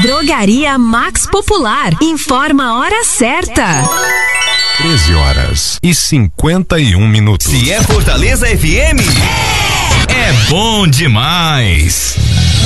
Drogaria Max Popular. Informa a hora certa. 13h51. Se é Fortaleza FM, é bom demais.